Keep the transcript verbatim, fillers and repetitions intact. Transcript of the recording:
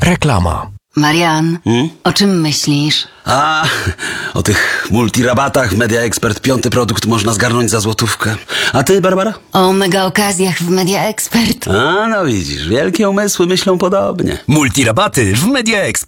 Reklama. Marian, Hmm? o czym myślisz? A, o tych multirabatach w Media Expert piąty produkt można zgarnąć za złotówkę. A ty, Barbara? O mega okazjach w Media Expert. A, no widzisz, wielkie umysły myślą podobnie. Multirabaty w Media Expert.